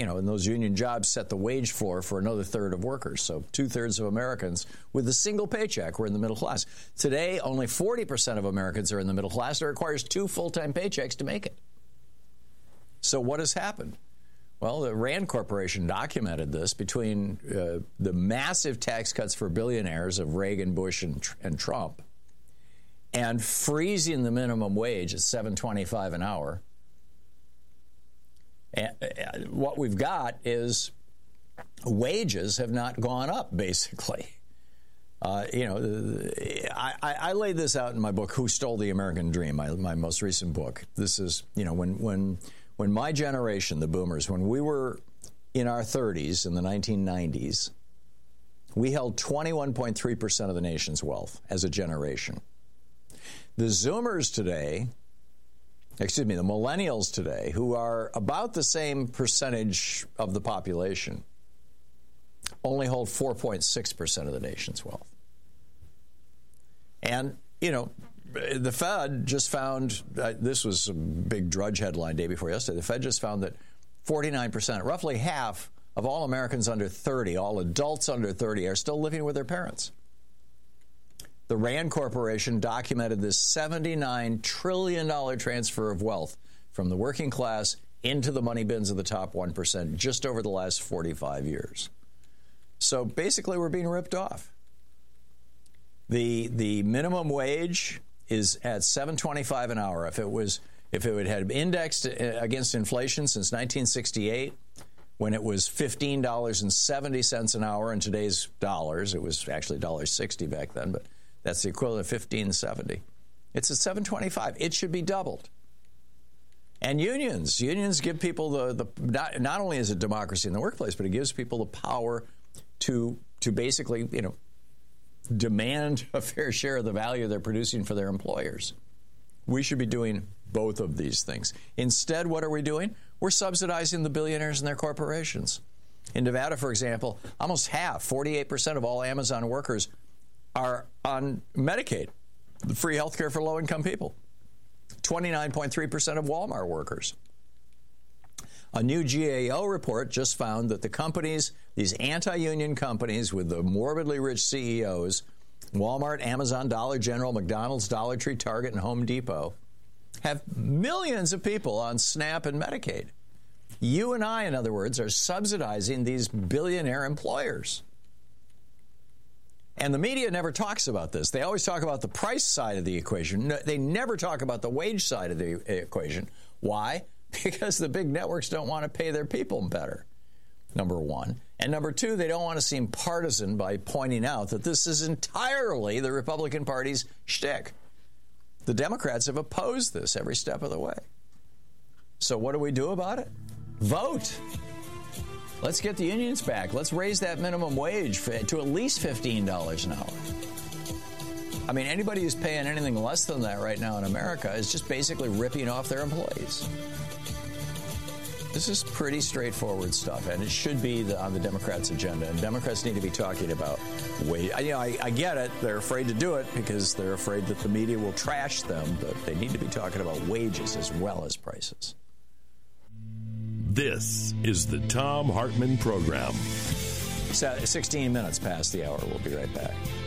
and those union jobs set the wage floor for another third of workers. So 2/3 of Americans with a single paycheck were in the middle class. Today, only 40% of Americans are in the middle class. It requires 2 full-time paychecks to make it. So what has happened? Well, the Rand Corporation documented this between the massive tax cuts for billionaires of Reagan, Bush, and Trump, and freezing the minimum wage at $7.25 an hour. And what we've got is wages have not gone up, basically. I laid this out in my book, Who Stole the American Dream, my most recent book. This is, when my generation, the boomers, when we were in our 30s in the 1990s, we held 21.3% of the nation's wealth as a generation. The Zoomers today, the millennials today, who are about the same percentage of the population, only hold 4.6% of the nation's wealth. And, the Fed just found, this was a big Drudge headline day before yesterday, the Fed just found that 49%, roughly half of all Americans under 30, all adults under 30, are still living with their parents. The Rand Corporation documented this $79 trillion transfer of wealth from the working class into the money bins of the top 1% just over the last 45 years. So basically, we're being ripped off. The minimum wage is at $7.25 an hour. If it had indexed against inflation since 1968, when it was $15.70 an hour in today's dollars, it was actually $1.60 back then, but that's the equivalent of $15.70. It's at $7.25. It should be doubled. And unions give people not only is it democracy in the workplace, but it gives people the power to basically, demand a fair share of the value they're producing for their employers. We should be doing both of these things. Instead, what are we doing? We're subsidizing the billionaires and their corporations. In Nevada, for example, almost half, 48% of all Amazon workers are on Medicaid, the free health care for low-income people. 29.3% of Walmart workers. A new GAO report just found that the companies, these anti-union companies with the morbidly rich CEOs, Walmart, Amazon, Dollar General, McDonald's, Dollar Tree, Target, and Home Depot, have millions of people on SNAP and Medicaid. You and I, in other words, are subsidizing these billionaire employers. And the media never talks about this. They always talk about the price side of the equation. They never talk about the wage side of the equation. Why? Because the big networks don't want to pay their people better, number one. And number two, they don't want to seem partisan by pointing out that this is entirely the Republican Party's shtick. The Democrats have opposed this every step of the way. So what do we do about it? Vote. Let's get the unions back. Let's raise that minimum wage to at least $15 an hour. I mean, anybody who's paying anything less than that right now in America is just basically ripping off their employees. This is pretty straightforward stuff, and it should be on the Democrats' agenda. And Democrats need to be talking about wage. I get it. They're afraid to do it because they're afraid that the media will trash them, but they need to be talking about wages as well as prices. This is the Thom Hartmann Program. 16 minutes past the hour. We'll be right back.